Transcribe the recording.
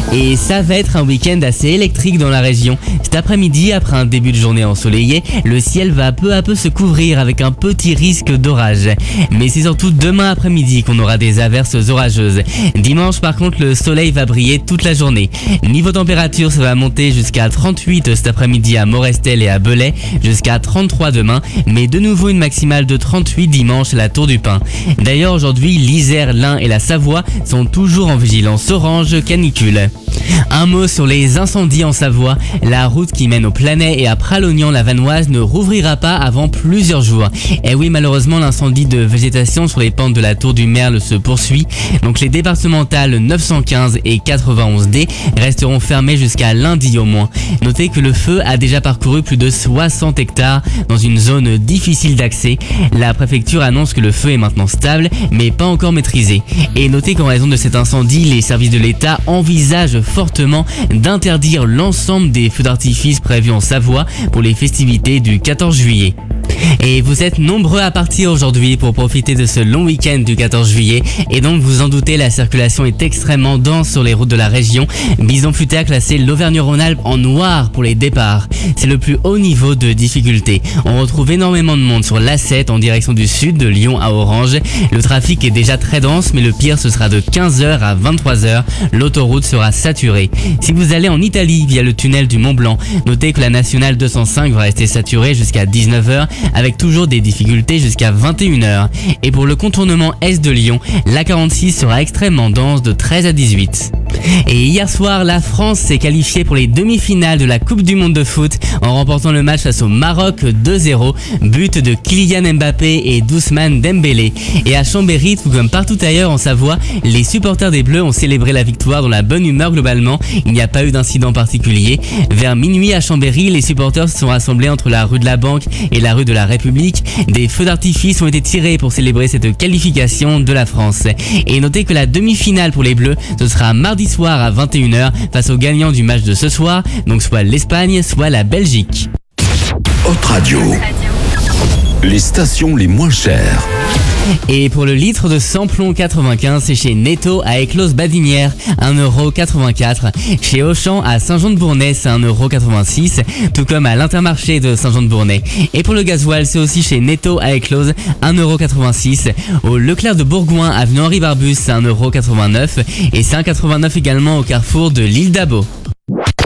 Et ça va être un week-end assez électrique dans la région. Cet après-midi, après un début de journée ensoleillé, le ciel va peu à peu se couvrir avec un petit risque d'orage. Mais c'est surtout demain après-midi qu'on aura des averses orageuses. Dimanche par contre, le soleil va briller toute la journée. Niveau température, ça va monter jusqu'à 38 cet après-midi à Morestel et à Belay, jusqu'à 33 demain, mais de nouveau une maximale de 38 dimanche à la Tour du Pin. D'ailleurs aujourd'hui, l'Isère, l'Ain et la Savoie sont toujours en vigilance orange canicule. Un mot sur les incendies en Savoie. La route qui mène au Planay et à Pralognan-la-Vanoise ne rouvrira pas avant plusieurs jours. Et oui, malheureusement, l'incendie de végétation sur les pentes de la Tour du Merle se poursuit. Donc les départementales 915 et 91D resteront fermées jusqu'à lundi au moins. Notez que le feu a déjà parcouru plus de 60 hectares dans une zone difficile d'accès. La préfecture annonce que le feu est maintenant stable, mais pas encore maîtrisé. Et notez qu'en raison de cet incendie, les services de l'État envisagent fortement d'interdire l'ensemble des feux d'artifice prévus en Savoie pour les festivités du 14 juillet. Et vous êtes nombreux à partir aujourd'hui pour profiter de ce long week-end du 14 juillet et donc vous en doutez, la circulation est extrêmement dense sur les routes de la région. Bison Futé a classé l'Auvergne-Rhône-Alpes en noir pour les départs. C'est le plus haut niveau de difficulté. On retrouve énormément de monde sur l'A7 en direction du sud, de Lyon à Orange. Le trafic est déjà très dense, mais le pire ce sera de 15h à 23h. L'autoroute sera saturée. Si vous allez en Italie via le tunnel du Mont Blanc, notez que la nationale 205 va rester saturée jusqu'à 19h. Avec toujours des difficultés jusqu'à 21h. Et pour le contournement est de Lyon, l'A46 sera extrêmement dense de 13 à 18. Et hier soir, la France s'est qualifiée pour les demi-finales de la Coupe du Monde de foot en remportant le match face au Maroc 2-0, but de Kylian Mbappé et d'Ousmane Dembélé. Et à Chambéry, tout comme partout ailleurs en Savoie, les supporters des Bleus ont célébré la victoire dans la bonne humeur globalement. Il n'y a pas eu d'incident particulier. Vers minuit à Chambéry, les supporters se sont rassemblés entre la rue de la Banque et la rue de la République. Des feux d'artifice ont été tirés pour célébrer cette qualification de la France. Et notez que la demi-finale pour les Bleus, ce sera mardi soir à 21h face aux gagnants du match de ce soir, donc soit l'Espagne, soit la Belgique. Hot Radio. Les stations les moins chères. Et pour le litre de samplon 95, c'est chez Netto à Éclose-Badinière, 1,84€. Chez Auchan à Saint-Jean-de-Bournay, c'est 1,86€, tout comme à l'Intermarché de Saint-Jean-de-Bournay. Et pour le gasoil, c'est aussi chez Netto à Éclose, 1,86€. Au Leclerc de Bourgoin, avenue Henri Barbus, c'est 1,89€. Et c'est 1,89€ également au carrefour de l'île d'Abo.